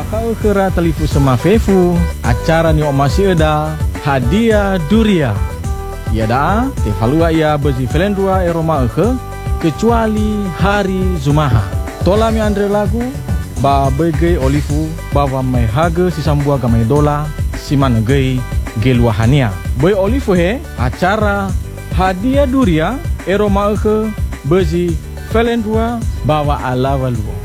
Wakau kera telifu sema fefu acara ni omasi eda hadiah duria. Ya dah, tefalua ia bezi felendua eroma kecuali hari Zumaha. Tola mi andre lagu ba bege olifu bawa mai haga si sambua gamai dola si mana gei geluahania. Boy olifu he acara hadiah duria eroma bezi felendua bawa ala walua.